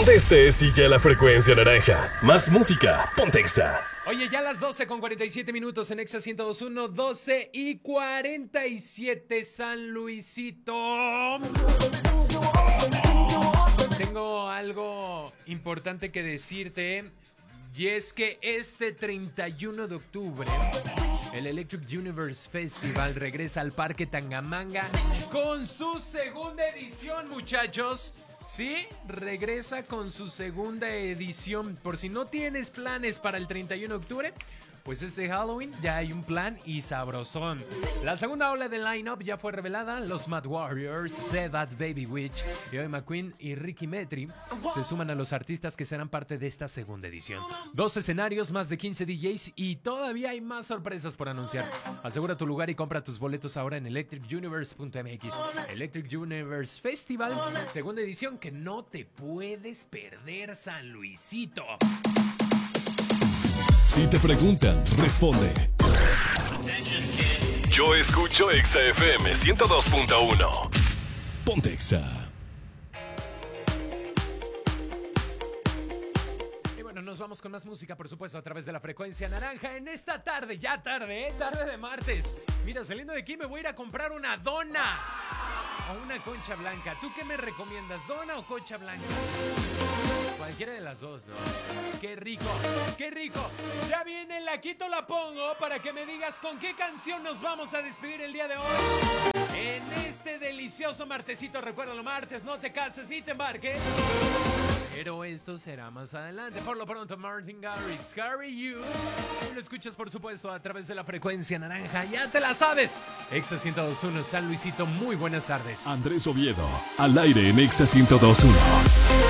Este sigue la frecuencia naranja. Más música, ponte Exa. Oye, ya las 12:47 en Exa 102.1, 12:47 San Luisito. Tengo algo importante que decirte, y es que este 31 de octubre el Electric Universe Festival regresa al Parque Tangamanga con su segunda edición, muchachos. Sí, regresa con su segunda edición. Por si no tienes planes para el 31 de octubre, pues este Halloween ya hay un plan y sabrosón. La segunda ola del line-up ya fue revelada. Los Mad Warriors, Say That Baby Witch, Joey McQueen y Ricky Metri se suman a los artistas que serán parte de esta segunda edición. 2 escenarios, más de 15 DJs y todavía hay más sorpresas por anunciar. Asegura tu lugar y compra tus boletos ahora en electricuniverse.mx. Electric Universe Festival, segunda edición que no te puedes perder, San Luisito. Si te preguntan, responde. Yo escucho Exa FM 102.1. Ponte Exa. Y bueno, nos vamos con más música, por supuesto, a través de la frecuencia naranja en esta tarde, ya tarde, tarde de martes. Mira, saliendo de aquí me voy a ir a comprar una dona o una concha blanca. ¿Tú qué me recomiendas, dona o concha blanca? Cualquiera de las dos, ¿no? ¡Qué rico! ¡Qué rico! Ya viene la quito la pongo para que me digas con qué canción nos vamos a despedir el día de hoy. En este delicioso martesito, recuérdalo, martes, no te cases ni te embarques. Pero esto será más adelante. Por lo pronto, Martin Garrix, Carry You. Y lo escuchas, por supuesto, a través de la frecuencia naranja. Ya te la sabes. Exa 102.1, San Luisito, muy buenas tardes. Andrés Oviedo, al aire en Exa 102.1.